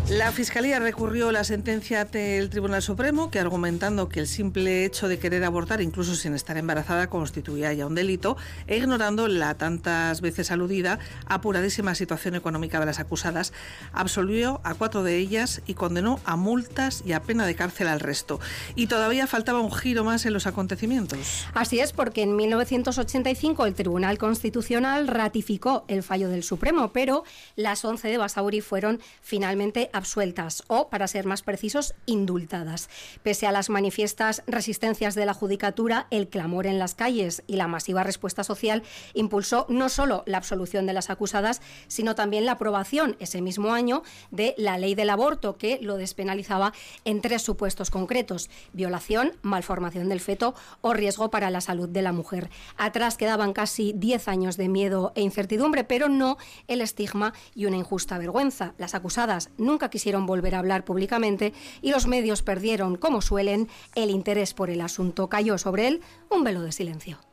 La Fiscalía recurrió la sentencia ante el Tribunal Supremo, que argumentando que el simple hecho de querer abortar, incluso sin estar embarazada, constituía ya un delito, e ignorando la tantas veces aludida apuradísima situación económica de las acusadas, absolvió a 4 de ellas y condenó a multas y a pena de cárcel al resto. Y todavía faltaba un giro más en los acontecimientos. Así es, porque en 1985 el Tribunal Constitucional ratificó el fallo del Supremo, pero las 11 de Basauri fueron finalmente absueltas o, para ser más precisos, indultadas. Pese a las manifiestas resistencias de la judicatura, el clamor en las calles y la masiva respuesta social impulsó no solo la absolución de las acusadas, sino también la aprobación ese mismo año de la ley del aborto, que lo despenalizaba en 3 supuestos concretos: violación, malformación del feto o riesgo para la salud de la mujer. Atrás quedaban casi 10 años de miedo e incertidumbre, pero no el estigma y una injusta vergüenza. Las acusadas nunca quisieron volver a hablar públicamente y los medios perdieron, como suelen, el interés por el asunto. Cayó sobre él un velo de silencio.